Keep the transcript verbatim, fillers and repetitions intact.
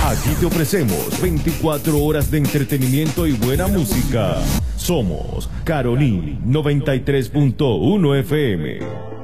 Aquí te ofrecemos veinticuatro horas de entretenimiento y buena música. Somos Caroní noventa y tres punto uno F M.